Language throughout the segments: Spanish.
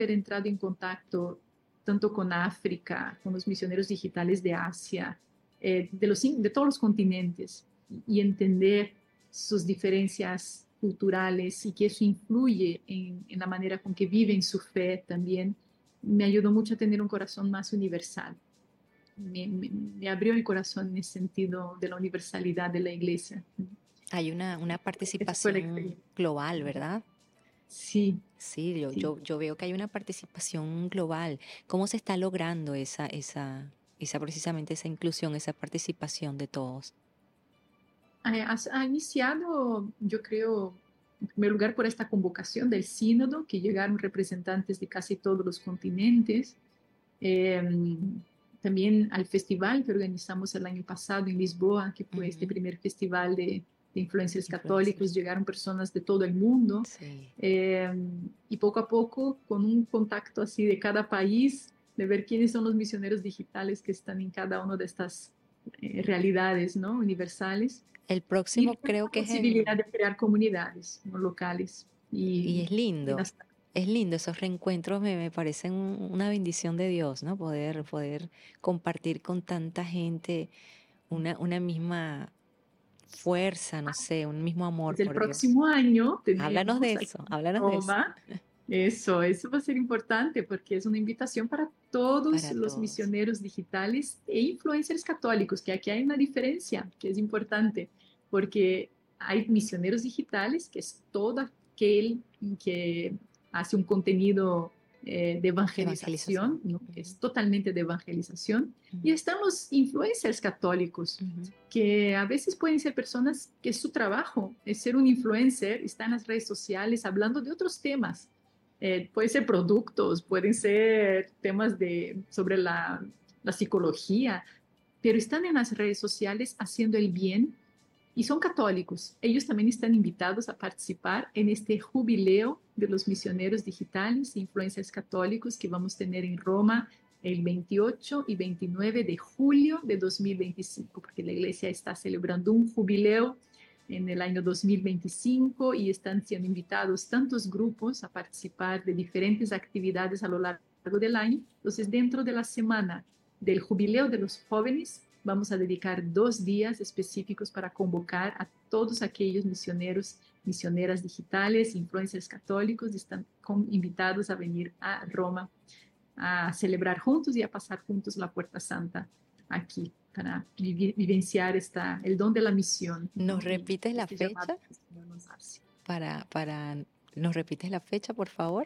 entrado en contacto tanto con África, con los misioneros digitales de Asia, de todos los continentes, y entender sus diferencias culturales y que eso influye en la manera con que viven su fe también, me ayudó mucho a tener un corazón más universal. Me abrió el corazón en el sentido de la universalidad de la iglesia. Hay una Esa fue la participación experiencia. global, ¿verdad? Sí, Sí, yo, sí. yo, yo veo que hay una participación global. ¿Cómo se está logrando esa precisamente esa inclusión, esa participación de todos? Ha iniciado, yo creo, en primer lugar por esta convocación del sínodo, que llegaron representantes de casi todos los continentes. Eh, También al festival que organizamos el año pasado en Lisboa, que fue este Ujú. primer festival de influencers católicos, Influencers. llegaron personas de todo el mundo. Sí. Eh, y poco a poco, con un contacto así de cada país, de ver quiénes son los misioneros digitales que están en cada una de estas realidades, ¿no? Universales, El y próximo la creo que es posibilidad en... de crear comunidades, ¿no? Locales Y y es lindo, esos reencuentros me parecen una bendición de Dios, ¿no? Poder compartir con tanta gente una misma fuerza, no sé, un mismo amor desde el por Dios. próximo año Háblanos de tenemos aquí eso, en háblanos de eso. Roma. Eso va a ser importante porque es una invitación para todos Para los todos, misioneros digitales e influencers católicos, que aquí hay una diferencia que es importante, porque hay misioneros digitales, que es todo aquel que hace un contenido de evangelización. evangelización, ¿no? Que Ujú, es totalmente de evangelización, y ujú, están los influencers católicos ujú. que a veces pueden ser personas que su trabajo es ser un influencer, está en las redes sociales hablando de otros temas. Pueden ser productos, pueden ser temas sobre la psicología, pero están en las redes sociales haciendo el bien y son católicos. Ellos también están invitados a participar en este jubileo de los misioneros digitales e influencers católicos que vamos a tener en Roma el 28 y 29 de julio de 2025, porque la iglesia está celebrando un jubileo en el año 2025 y están siendo invitados tantos grupos a participar de diferentes actividades a lo largo del año. Entonces, dentro de la semana del jubileo de los jóvenes, vamos a dedicar 2 días específicos para convocar a todos aquellos misioneros, misioneras digitales, influencers católicos, están invitados a venir a Roma a celebrar juntos y a pasar juntos la Puerta Santa aquí para vivenciar el don de la misión, ¿Nos ¿no? Y repites la este llamado fecha que el Señor nos hace. ¿Nos repites la fecha, por favor?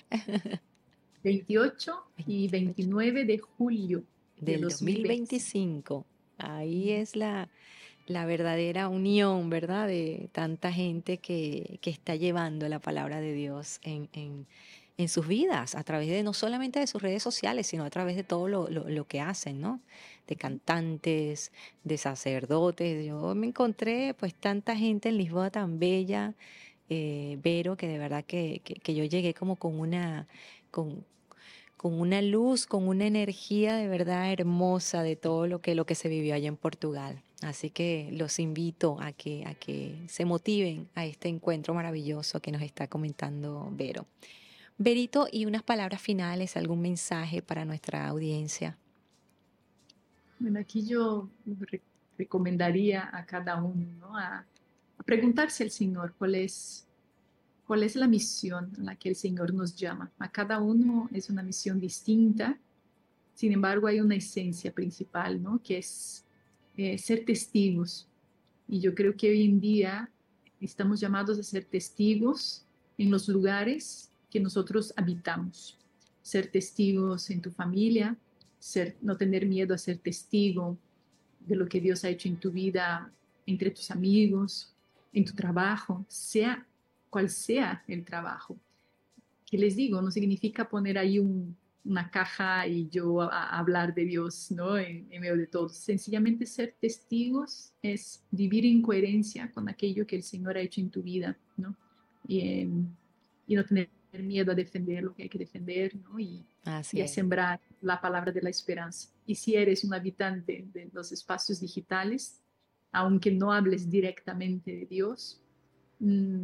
28 y 28 29 de julio de del 2025. 2025. Ahí es la verdadera unión, ¿verdad? De tanta gente que está llevando la palabra de Dios en sus vidas, a través de no solamente de sus redes sociales, sino a través de todo lo que hacen, ¿no? De cantantes, de sacerdotes. Yo me encontré pues tanta gente en Lisboa tan bella, Vero, que de verdad que yo llegué como con, con una luz, con una energía de verdad hermosa de todo lo que se vivió allá en Portugal. Así que los invito a que se motiven a este encuentro maravilloso que nos está comentando Vero. Verito, y unas palabras finales, algún mensaje para nuestra audiencia. Bueno, aquí yo recomendaría a cada uno, ¿no? A preguntarse al Señor cuál es la misión a la que el Señor nos llama. A cada uno es una misión distinta, sin embargo hay una esencia principal, ¿no? Que es ser testigos. Y yo creo que hoy en día estamos llamados a ser testigos en los lugares que nosotros habitamos. Ser testigos en tu familia, no tener miedo a ser testigo de lo que Dios ha hecho en tu vida, entre tus amigos, en tu trabajo, sea cual sea el trabajo. ¿Qué les digo? No significa poner ahí una caja y yo a hablar de Dios, ¿no? En medio de todo. Sencillamente ser testigos es vivir en coherencia con aquello que el Señor ha hecho en tu vida, ¿no? Y, y no tener miedo a defender lo que hay que defender, ¿no? Y Así a es. sembrar la palabra de la esperanza. Y si eres un habitante de los espacios digitales, aunque no hables directamente de Dios,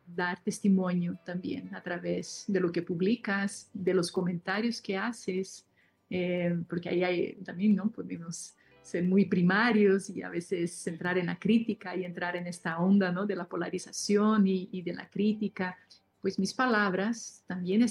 dar testimonio también a través de lo que publicas, de los comentarios que haces, porque ahí hay, también, ¿no? Podemos ser muy primarios y a veces entrar en la crítica y entrar en esta onda, ¿no? De la polarización y de la crítica. Pues mis palabras también